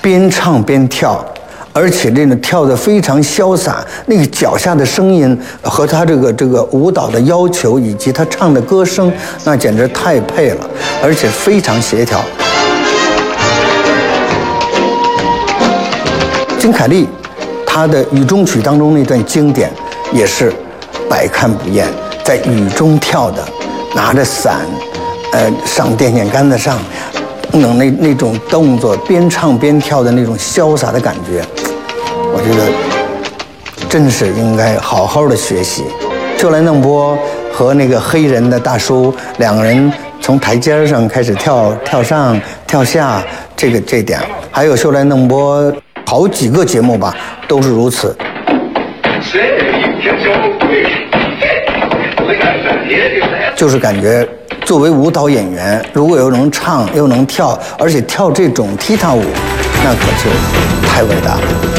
边唱边跳，而且这种跳得非常潇洒，那个脚下的声音和他这个舞蹈的要求，以及他唱的歌声，那简直太配了，而且非常协调。金凯利，他的《雨中曲》当中那段经典，也是百看不厌，在雨中跳的，拿着伞，上电线杆子上，那种动作，边唱边跳的那种潇洒的感觉，我觉得真是应该好好的学习。秀兰弄波和那个黑人的大叔两个人从台阶上开始跳上跳下，这点，还有秀兰弄波好几个节目吧，都是如此。就是感觉作为舞蹈演员，如果又能唱又能跳，而且跳这种踢踏舞，那可就太伟大了。